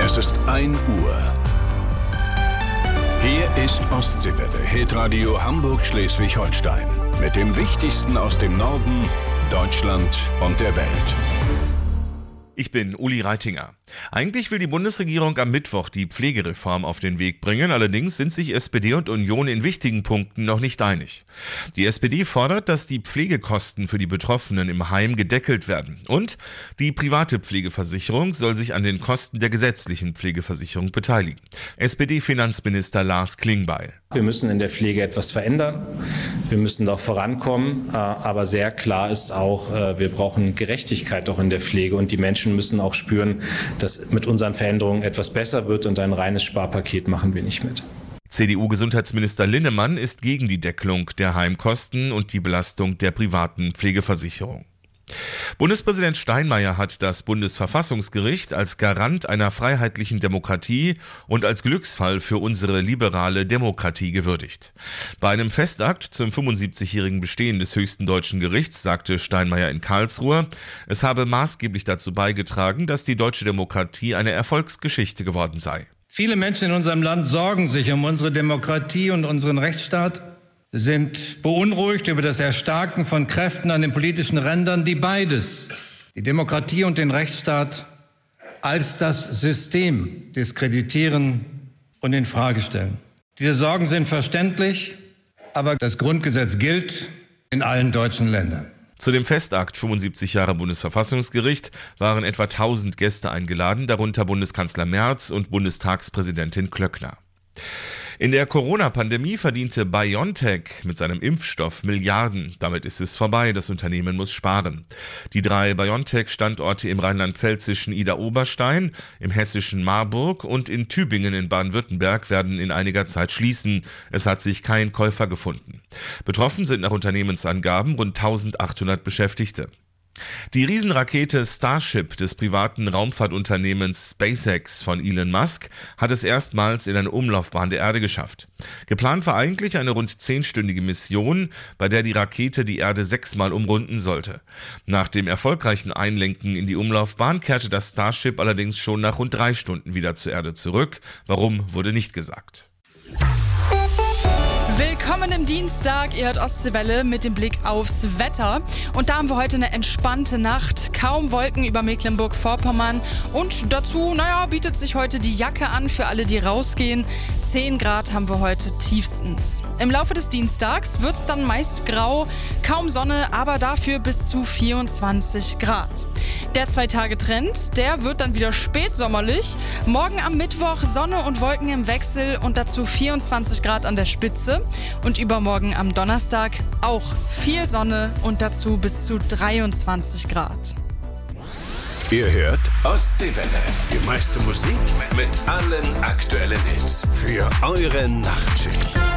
Es ist 1 Uhr. Hier ist Ostseewelle, Hitradio Hamburg-Schleswig-Holstein. Mit dem Wichtigsten aus dem Norden, Deutschland und der Welt. Ich bin Uli Reitinger. Eigentlich will die Bundesregierung am Mittwoch die Pflegereform auf den Weg bringen, allerdings sind sich SPD und Union in wichtigen Punkten noch nicht einig. Die SPD fordert, dass die Pflegekosten für die Betroffenen im Heim gedeckelt werden und die private Pflegeversicherung soll sich an den Kosten der gesetzlichen Pflegeversicherung beteiligen. SPD-Finanzminister Lars Klingbeil. Wir müssen in der Pflege etwas verändern, wir müssen doch vorankommen, aber sehr klar ist auch, wir brauchen Gerechtigkeit auch in der Pflege und die Menschen müssen auch spüren, dass mit unseren Veränderungen etwas besser wird und ein reines Sparpaket machen wir nicht mit. CDU-Gesundheitsminister Linnemann ist gegen die Deckelung der Heimkosten und die Belastung der privaten Pflegeversicherung. Bundespräsident Steinmeier hat das Bundesverfassungsgericht als Garant einer freiheitlichen Demokratie und als Glücksfall für unsere liberale Demokratie gewürdigt. Bei einem Festakt zum 75-jährigen Bestehen des höchsten deutschen Gerichts sagte Steinmeier in Karlsruhe, es habe maßgeblich dazu beigetragen, dass die deutsche Demokratie eine Erfolgsgeschichte geworden sei. Viele Menschen in unserem Land sorgen sich um unsere Demokratie und unseren Rechtsstaat. Sie sind beunruhigt über das Erstarken von Kräften an den politischen Rändern, die beides, die Demokratie und den Rechtsstaat, als das System diskreditieren und in Frage stellen. Diese Sorgen sind verständlich, aber das Grundgesetz gilt in allen deutschen Ländern. Zu dem Festakt 75 Jahre Bundesverfassungsgericht waren etwa 1000 Gäste eingeladen, darunter Bundeskanzler Merz und Bundestagspräsidentin Klöckner. In der Corona-Pandemie verdiente BioNTech mit seinem Impfstoff Milliarden. Damit ist es vorbei, das Unternehmen muss sparen. Die 3 BioNTech-Standorte im rheinland-pfälzischen Idar-Oberstein, im hessischen Marburg und in Tübingen in Baden-Württemberg werden in einiger Zeit schließen. Es hat sich kein Käufer gefunden. Betroffen sind nach Unternehmensangaben rund 1800 Beschäftigte. Die Riesenrakete Starship des privaten Raumfahrtunternehmens SpaceX von Elon Musk hat es erstmals in eine Umlaufbahn der Erde geschafft. Geplant war eigentlich eine rund 10-stündige Mission, bei der die Rakete die Erde 6-mal umrunden sollte. Nach dem erfolgreichen Einlenken in die Umlaufbahn kehrte das Starship allerdings schon nach rund 3 Stunden wieder zur Erde zurück. Warum, wurde nicht gesagt. Willkommen im Dienstag, ihr hört Ostseewelle mit dem Blick aufs Wetter. Und da haben wir heute eine entspannte Nacht, kaum Wolken über Mecklenburg-Vorpommern. Und dazu, bietet sich heute die Jacke an für alle, die rausgehen. 10 Grad haben wir heute tiefstens. Im Laufe des Dienstags wird es dann meist grau, kaum Sonne, aber dafür bis zu 24 Grad. Der 2-Tage-Trend, der wird dann wieder spätsommerlich. Morgen am Mittwoch Sonne und Wolken im Wechsel und dazu 24 Grad an der Spitze. Und übermorgen am Donnerstag auch viel Sonne und dazu bis zu 23 Grad. Ihr hört Ostseewelle. Die meiste Musik mit allen aktuellen Hits für eure Nachtschicht.